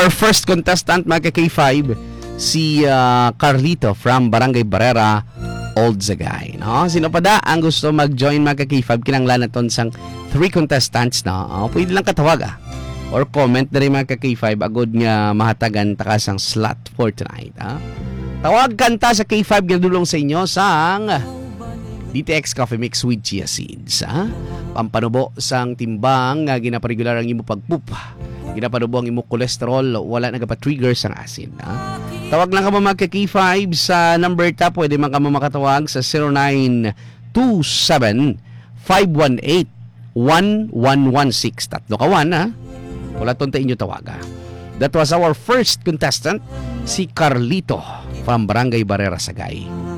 our first contestant, mga K5, si Carlito from Barangay Barrera, Old Zagay. No? Sino pa da ang gusto mag-join, mga K5? Kinanglan naton sang 3 contestants. No? Pwede lang katawag or comment na rin, mga K5, agod nga mahatagan takasang slot for tonight. Tawag kanta sa K5 nga dulong sa inyo sang DTX Coffee Mix with Chia Seeds. Pampanubo sang timbang nga ginaparigular ang imo pagpupa. Ginapanubo ang imo kolesterol, wala nagapa-trigger sang asin. Tawag lang ka mo, mga K5 sa number ta. Pwede man ka mo makatawag sa 0927-518-1116. Tatlo kawan, wala tonta inyo tawaga. That was our first contestant, si Carlito from Barangay Barrera, Sagay.